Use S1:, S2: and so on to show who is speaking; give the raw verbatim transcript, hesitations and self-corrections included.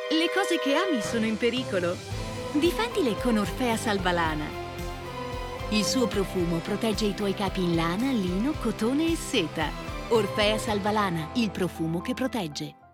S1: Le cose che ami sono in pericolo. Difendile con Orfea Salvalana. Il suo profumo protegge i tuoi capi in lana, lino, cotone e seta. Orfea Salvalana, il profumo che protegge.